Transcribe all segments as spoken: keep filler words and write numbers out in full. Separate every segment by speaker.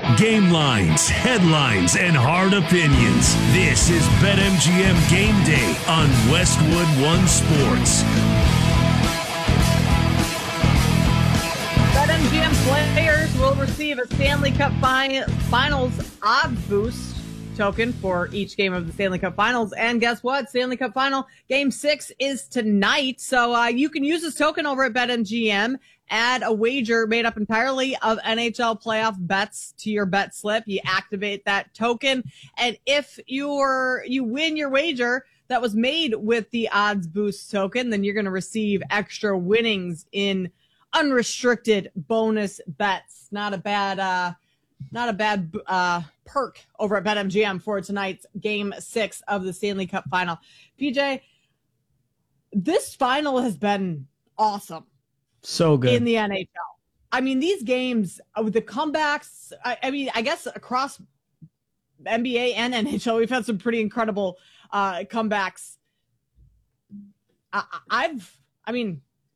Speaker 1: Game lines, headlines, and hard opinions. This is BetMGM Game Day on Westwood One Sports.
Speaker 2: BetMGM players will receive a Stanley Cup fi- Finals odds boost token for each game of the Stanley Cup Finals. And guess what? Stanley Cup Final Game six is tonight. So uh, you can use this token over at BetMGM. Add a wager made up entirely of N H L playoff bets to your bet slip. You activate that token. And if you're, you win your wager that was made with the odds boost token, then you're going to receive extra winnings in unrestricted bonus bets. Not a bad, uh, not a bad, uh, perk over at BetMGM for tonight's game six of the Stanley Cup Final. P J, this final has been awesome.
Speaker 3: So good.
Speaker 2: In the N H L. I mean, these games, uh, the comebacks, I, I mean, I guess across N B A and N H L, we've had some pretty incredible uh, comebacks. I, I've, I mean,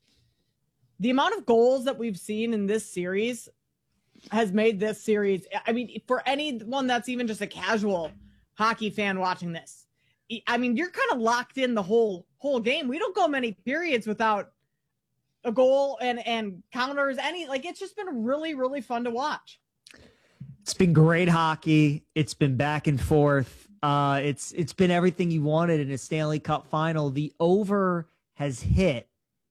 Speaker 2: the amount of goals that we've seen in this series has made this series, I mean, for anyone that's even just a casual hockey fan watching this, I mean, you're kind of locked in the whole whole game. We don't go many periods without a goal and, and counters, any, like, it's just been really, really fun to watch.
Speaker 3: It's been great hockey. It's been back and forth. Uh, it's, it's been everything you wanted in a Stanley Cup final. The over has hit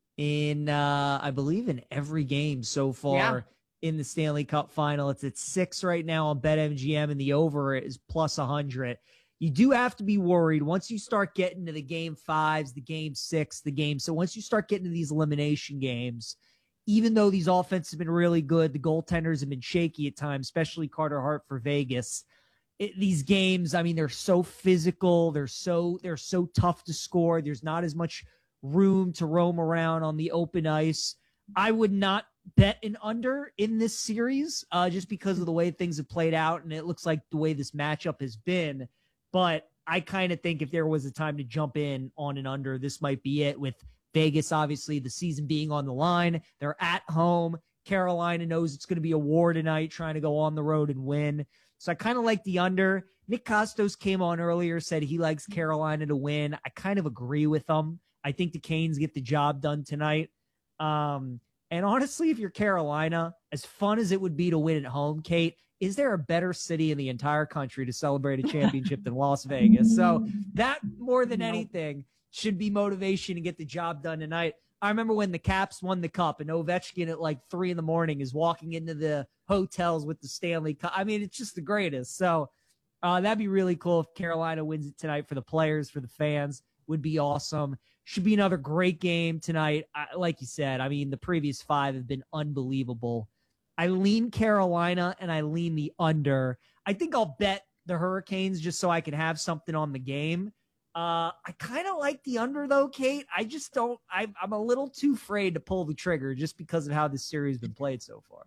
Speaker 3: in, uh, I believe in every game so far yeah. in the Stanley Cup final. It's at six right now on BetMGM, and the over is plus a hundred. You do have to be worried once you start getting to the game fives, the game six, the game. So once you start getting to these elimination games, even though these offenses have been really good, the goaltenders have been shaky at times, especially Carter Hart for Vegas. It, these games, I mean, they're so physical. They're so, they're so tough to score. There's not as much room to roam around on the open ice. I would not bet an under in this series uh, just because of the way things have played out. And it looks like the way this matchup has been. But I kind of think if there was a time to jump in on an under, this might be it, with Vegas, obviously, the season being on the line. They're at home. Carolina knows it's going to be a war tonight, trying to go on the road and win. So I kind of like the under. Nick Kostos came on earlier, said he likes Carolina to win. I kind of agree with him. I think the Canes get the job done tonight. Um, and honestly, if you're Carolina, as fun as it would be to win at home, Kate, is there a better city in the entire country to celebrate a championship than Las Vegas? So that, more than anything, should be motivation to get the job done tonight. I remember when the Caps won the Cup and Ovechkin at like three in the morning is walking into the hotels with the Stanley Cup. I mean, it's just the greatest. So uh, that'd be really cool if Carolina wins it tonight, for the players, for the fans. Would be awesome. Should be another great game tonight. I, like you said, I mean, the previous five have been unbelievable. I lean Carolina and I lean the under. I think I'll bet the Hurricanes just so I can have something on the game. Uh, I kind of like the under though, Kate. I just don't, I, I'm a little too afraid to pull the trigger just because of how this series has been played so far.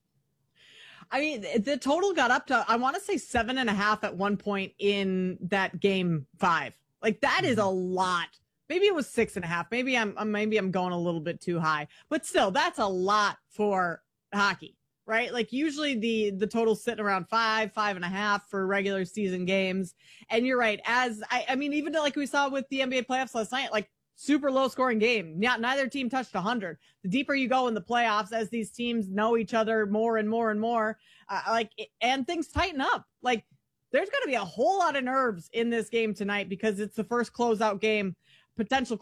Speaker 2: I mean, the total got up to, I want to say seven and a half at one point in that game five. Like, that is a lot. Maybe it was six and a half. Maybe I'm, maybe I'm going a little bit too high, but still, that's a lot for hockey, right? Like, usually the the total's sitting around five, five and a half for regular season games. And you're right. As I, I mean, even like we saw with the N B A playoffs last night, like, super low scoring game. Not, neither team touched one hundred. The deeper you go in the playoffs, as these teams know each other more and more and more, uh, like, and things tighten up. Like, there's going to be a whole lot of nerves in this game tonight because it's the first closeout game, potential